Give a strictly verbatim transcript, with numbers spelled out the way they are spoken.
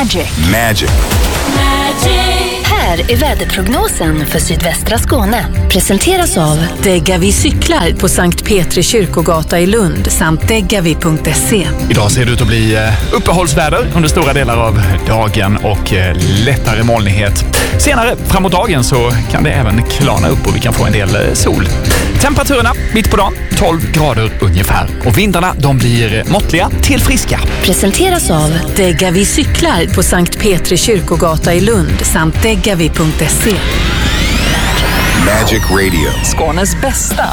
Magic. Magic. Här är väderprognosen för sydvästra Skåne. Presenteras av Degavi cyklar på Sankt Petri kyrkogata i Lund samt degavi punkt se. Idag ser det ut att bli uppehållsväder under stora delar av dagen och lättare molnighet. Senare framåt dagen så kan det även klarna upp och vi kan få en del sol. Temperaturerna mitt på dagen tolv grader ungefär och vindarna de blir måttliga till friska. Presenteras av Degavi cyklar på Sankt Petri kyrkogata i Lund samt degavi punkt se. Magic Radio. Skånes bästa